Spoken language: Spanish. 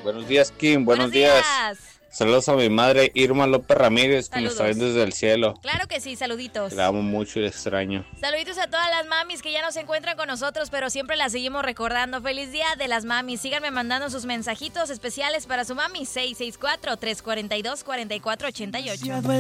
Buenos días, Kim. Buenos días. Saludos a mi madre Irma López Ramírez, que me está viendo desde el cielo. Claro que sí, saluditos. La amo mucho y la extraño. Saluditos a todas las mamis que ya no se encuentran con nosotros, pero siempre las seguimos recordando. Feliz día de las mamis. Síganme mandando sus mensajitos especiales para su mami. 664-342-4488.